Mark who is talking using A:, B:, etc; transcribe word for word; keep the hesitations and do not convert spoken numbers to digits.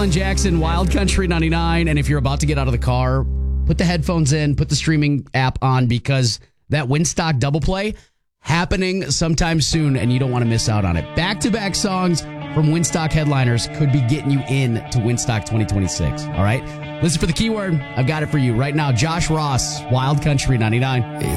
A: Alan Jackson, Wild Country ninety-nine. And if you're about to get out of the car, put the headphones in, put the streaming app on, because that Winstock double play happening sometime soon, and you don't want to miss out on it. Back-to-back songs from Winstock headliners could be getting you in to Winstock twenty twenty-six. All right? Listen for the keyword. I've got it for you right now. Josh Ross, Wild Country ninety-nine.